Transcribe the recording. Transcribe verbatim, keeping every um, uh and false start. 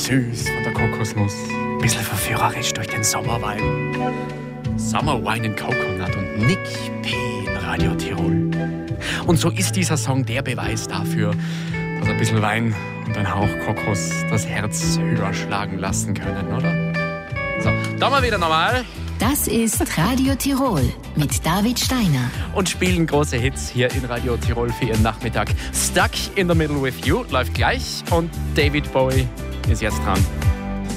süß von der Kokosnuss. Ein bisschen verführerisch durch den Sommerwein. Summer Wine and Coconut und Nick P. in Radio Tirol. Und so ist dieser Song der Beweis dafür, dass ein bisschen Wein und ein Hauch Kokos das Herz höher schlagen lassen können, oder? So, da mal wieder normal. Das ist Radio Tirol mit David Steiner. Und spielen große Hits hier in Radio Tirol für Ihren Nachmittag. Stuck in the Middle with You läuft gleich und David Bowie ist jetzt dran.